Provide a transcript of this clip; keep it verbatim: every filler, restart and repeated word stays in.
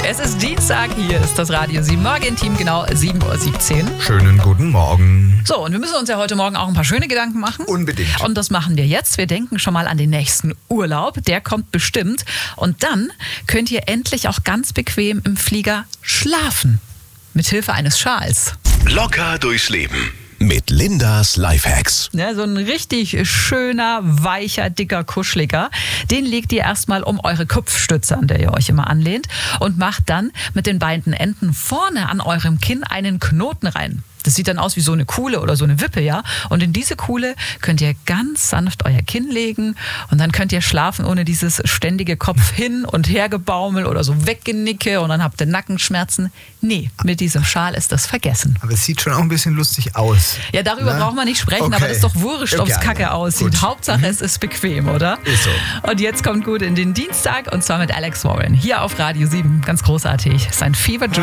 Es ist Dienstag, hier ist das Radio sieben Morgen-Team, genau sieben Uhr siebzehn. Schönen guten Morgen. So, und wir müssen uns ja heute Morgen auch ein paar schöne Gedanken machen. Unbedingt. Und das machen wir jetzt. Wir denken schon mal an den nächsten Urlaub. Der kommt bestimmt. Und dann könnt ihr endlich auch ganz bequem im Flieger schlafen. Mithilfe eines Schals. Locker durchs Leben mit Lindas Lifehacks. Ja, so ein richtig schöner, weicher, dicker, kuscheliger. Den legt ihr erstmal um eure Kopfstütze, an der ihr euch immer anlehnt, und macht dann mit den beiden Enden vorne an eurem Kinn einen Knoten rein. Das sieht dann aus wie so eine Kuhle oder so eine Wippe, ja. Und in diese Kuhle könnt ihr ganz sanft euer Kinn legen und dann könnt ihr schlafen ohne dieses ständige Kopf hin und her gebaumel oder so Weggenicke und dann habt ihr Nackenschmerzen. Nee, mit diesem Schal ist das vergessen. Aber es sieht schon auch ein bisschen lustig aus. Ja, darüber Na? braucht man nicht sprechen, Okay. aber das ist doch wurscht, ob es Okay, kacke aussieht. gut. Hauptsache, mhm. es ist bequem, oder? Ist so. Und jetzt kommt gut in den Dienstag und zwar mit Alex Warren. Hier auf Radio sieben. Ganz großartig. Sein Fever Dream.